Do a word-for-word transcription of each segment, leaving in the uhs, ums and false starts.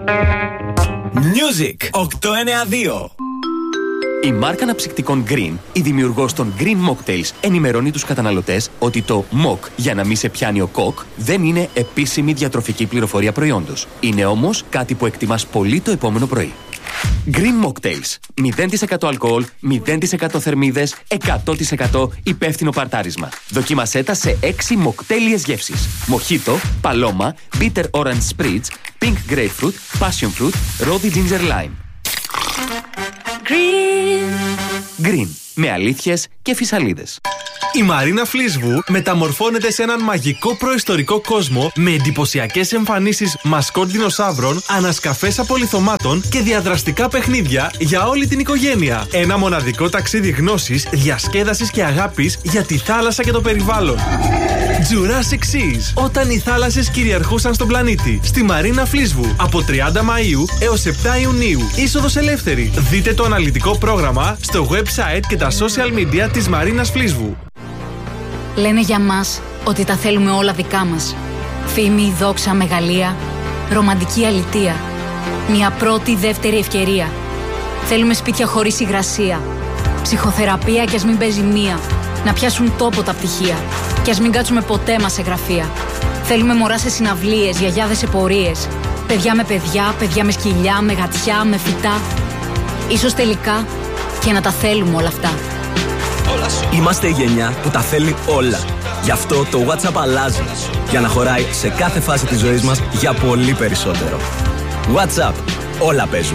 Music οκτακόσια ενενήντα δύο. Η μάρκα αναψυκτικών Green, η δημιουργός των Green Mocktails, ενημερώνει τους καταναλωτές ότι το Mock, για να μην σε πιάνει ο κοκ, δεν είναι επίσημη διατροφική πληροφορία προϊόντος. Είναι όμως κάτι που εκτιμάς πολύ το επόμενο πρωί. Green Mocktails. μηδέν τοις εκατό αλκοόλ, μηδέν τοις εκατό θερμίδες, εκατό τοις εκατό υπεύθυνο παρτάρισμα. Δοκίμασέ τα σε έξι μοκτέλιες γεύσεις. Μοχίτο, παλώμα, bitter orange spritz, pink grapefruit, passion fruit, rosy ginger lime. Green. Green. Με αλήθειες και φυσαλίδες. Η Μαρίνα Φλίσβου μεταμορφώνεται σε έναν μαγικό προϊστορικό κόσμο με εντυπωσιακές εμφανίσεις μασκότ δεινοσαύρων, ανασκαφές απολιθωμάτων και διαδραστικά παιχνίδια για όλη την οικογένεια. Ένα μοναδικό ταξίδι γνώσης, διασκέδασης και αγάπης για τη θάλασσα και το περιβάλλον. Jurassic Seas. Όταν οι θάλασσες κυριαρχούσαν στον πλανήτη. Στη Μαρίνα Φλίσβου. Από τριάντα Μαΐου έως επτά Ιουνίου. Είσοδος ελεύθερη. Δείτε το αναλυτικό πρόγραμμα στο website και τα social media της Μαρίνας Φλίσβου. Λένε για μας ότι τα θέλουμε όλα δικά μας. Φήμη, δόξα, μεγαλεία, ρομαντική αλητεία. Μια πρώτη, δεύτερη ευκαιρία. Θέλουμε σπίτια χωρίς υγρασία. Ψυχοθεραπεία κι ας μην παίζει μία. Να πιάσουν τόπο τα πτυχία. Κι ας μην κάτσουμε ποτέ μας σε γραφεία. Θέλουμε μωρά σε συναυλίες, γιαγιάδες σε πορείες. Παιδιά με παιδιά, παιδιά με σκυλιά, με γατιά, με φυτά. Ίσως τελικά και να τα θέλουμε όλα αυτά. Είμαστε η γενιά που τα θέλει όλα. Γι' αυτό το WhatsApp αλλάζει. Για να χωράει σε κάθε φάση της ζωής μας για πολύ περισσότερο. WhatsApp. Όλα παίζουν.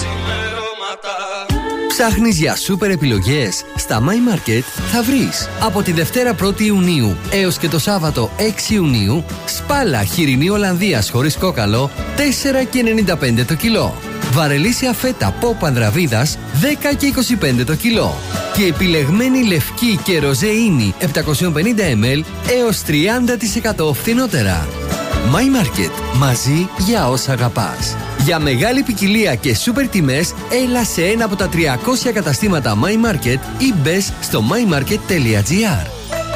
Ψάχνεις για σούπερ επιλογές? Στα My Market θα βρεις. Από τη Δευτέρα πρώτη Ιουνίου έως και το Σάββατο έξι Ιουνίου, σπάλα χοιρινή Ολλανδίας χωρίς κόκαλο τέσσερα και ενενήντα πέντε το κιλό. Βαρελίσια φέτα Pop Ανδραβίδας δέκα και είκοσι πέντε το κιλό. Και επιλεγμένη λευκή και ροζέ ίνι επτακόσια πενήντα μιλιλίτρα έως τριάντα τοις εκατό φθηνότερα. My Market. Μαζί για όσα αγαπάς. Για μεγάλη ποικιλία και σούπερ τιμές, έλα σε ένα από τα τριακόσια καταστήματα My Market ή μπες στο my market τελεία gr.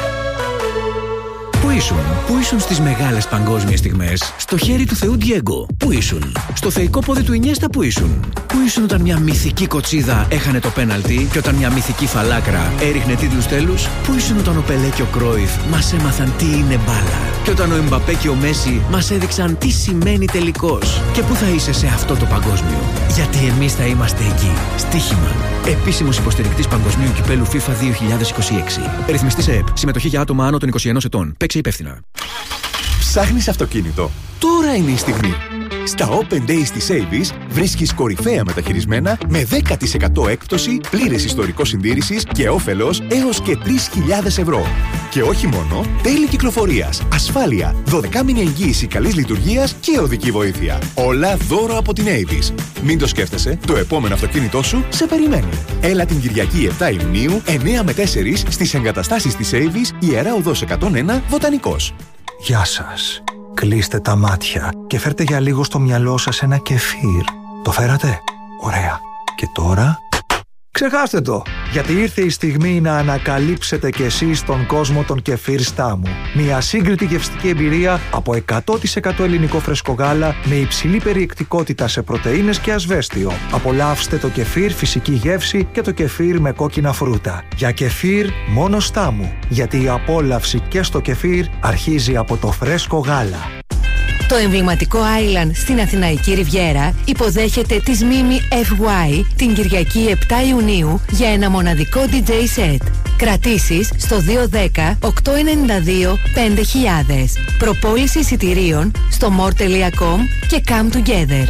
Πού ήσουν, πού ήσουν στις μεγάλες παγκόσμιες στιγμές? Στο χέρι του Θεού Ντιέγκο. Πού ήσουν? Στο θεϊκό πόδι του Ινιέστα. Πού ήσουν? Πού ήσουν όταν μια μυθική κοτσίδα έχανε το πέναλτι και όταν μια μυθική φαλάκρα έριχνε τίτλους τέλους? Πού ήσουν όταν ο Πελέ και ο Κρόιφ μας έμαθαν τι είναι μπάλα? Και όταν ο Εμπαπέ και ο Μέση μας έδειξαν τι σημαίνει τελικός? Και πού θα είσαι σε αυτό το παγκόσμιο? Γιατί εμείς θα είμαστε εκεί. Στοίχημα. Επίσημος υποστηρικτής Παγκοσμίου Κυπέλου FIFA δύο χιλιάδες είκοσι έξι. Ρυθμιστής ΕΕΠ. Συμμετοχή για άτομα άνω των είκοσι ενός ετών. Παίξε υπεύθυνα. Ψάχνεις αυτοκίνητο? Τώρα είναι η στιγμή. Στα Open Days της Avis βρίσκεις κορυφαία μεταχειρισμένα με δέκα τοις εκατό έκπτωση, πλήρες ιστορικό συντήρησης και όφελος έως και τρεις χιλιάδες ευρώ. Και όχι μόνο, τέλη κυκλοφορίας, ασφάλεια, δωδεκάμηνη εγγύηση καλής λειτουργίας και οδική βοήθεια. Όλα δώρο από την Avis. Μην το σκέφτεσαι, το επόμενο αυτοκίνητό σου σε περιμένει. Έλα την Κυριακή επτά Ιουνίου, εννιά με τέσσερα στις εγκαταστάσεις της Avis, Ιερά Οδός εκατόν ένα, Βοτανικός. Γεια σας. Κλείστε τα μάτια και φέρτε για λίγο στο μυαλό σας ένα κεφίρ. Το φέρατε? Ωραία. Και τώρα? Ξεχάστε το, γιατί ήρθε η στιγμή να ανακαλύψετε κι εσείς τον κόσμο των κεφίρ Στάμου. Μια σύγκριτη γευστική εμπειρία από εκατό τοις εκατό ελληνικό φρέσκο γάλα με υψηλή περιεκτικότητα σε πρωτεΐνες και ασβέστιο. Απολαύστε το κεφίρ φυσική γεύση και το κεφίρ με κόκκινα φρούτα. Για κεφίρ μόνο Στάμου, γιατί η απόλαυση και στο κεφίρ αρχίζει από το φρέσκο γάλα. Το εμβληματικό Island στην Αθηναϊκή Ριβιέρα υποδέχεται τη Μίμη εφ γουάι την Κυριακή επτά Ιουνίου για ένα μοναδικό ντι τζέι set. Κρατήσεις στο δύο ένα μηδέν οκτώ εννιά δύο πέντε χιλιάδες. Προπόληση εισιτηρίων στο more τελεία com και come together.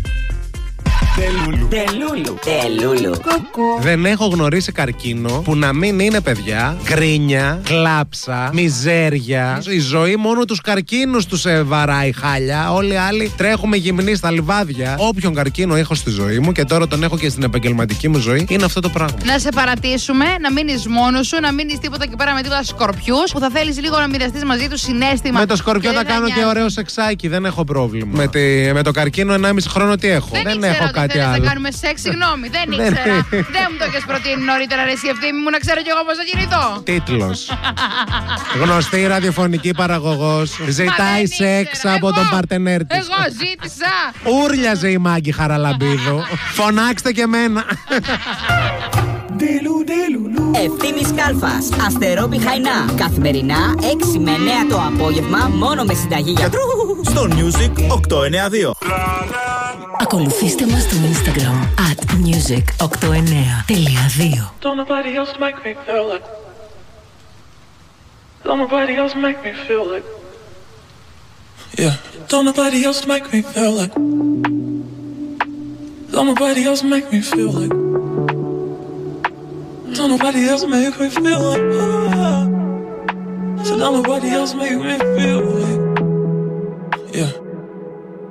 Τελούλου. Τελούλου. Τελούλου. Δεν έχω γνωρίσει καρκίνο που να μην είναι, παιδιά, γκρίνια, κλάψα, μιζέρια. Η ζωή μόνο τους καρκίνους τους ε, βαράει χάλια. Όλοι οι άλλοι τρέχουμε γυμνοί στα λιβάδια. Όποιον καρκίνο έχω στη ζωή μου και τώρα τον έχω και στην επαγγελματική μου ζωή, είναι αυτό το πράγμα. Να σε παρατήσουμε, να μείνεις μόνος σου, να μείνεις τίποτα εκεί πέρα με τίποτα σκορπιούς που θα θέλεις λίγο να μοιραστείς μαζί του συναίσθημα. Με το σκορπιό θα κάνω και ωραίο σεξάκι, δεν έχω πρόβλημα. Με, τη, με το καρκίνο ενάμιση χρόνο τι έχω? Δεν, δεν ήξερα έχω ότι κάτι θέλεις άλλο. να κάνουμε σεξ, συγγνώμη, δεν ήξερα. Δεν μου το έχεις προτείνει νωρίτερα ρε εσύ ευθύμη μου, να ξέρω κι εγώ πώς θα κινηθώ. Τίτλος. Γνωστή ραδιοφωνική παραγωγός. Ζητάει σεξ από τον παρτενέρ της. Εγώ ζήτησα. Ούρλιαζε η Μάγκη Χαραλαμπίδου. Φωνάξτε και εμένα. Ευθύμης Κάλφας, Αστερόπη Χαϊνά. Καθημερινά έξι με εννέα το απόγευμα, μόνο με συνταγή γιατρού. Στο Music οκτακόσια ενενήντα δύο. Ακολουθήστε μας στο Instagram at music οκτακόσια εννέα τελεία δύο. Don't nobody else make me feel like. Don't nobody else make me feel like. Yeah. Don't nobody else make me feel like. Don't nobody else make me feel like. Don't nobody else make me feel like. So don't nobody else make me feel like.